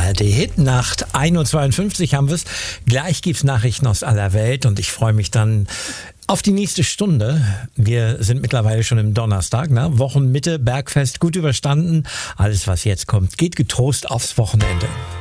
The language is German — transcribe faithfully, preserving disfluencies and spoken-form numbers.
A R D-Hitnacht. ein Uhr zweiundfünfzig haben wir es. Gleich gibt's Nachrichten aus aller Welt und ich freue mich dann auf die nächste Stunde. Wir sind mittlerweile schon im Donnerstag, ne? Wochenmitte, Bergfest gut überstanden. Alles, was jetzt kommt, geht getrost aufs Wochenende.